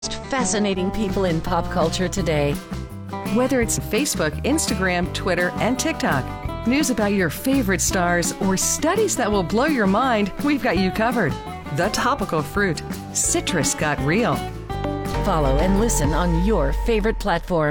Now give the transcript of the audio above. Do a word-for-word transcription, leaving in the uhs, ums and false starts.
Fascinating people in pop culture today. Whether it's Facebook, Instagram, Twitter, and TikTok, news about your favorite stars, or studies that will blow your mind, we've got you covered. The Topical Fruit. Citrus got real. Follow and listen on your favorite platform.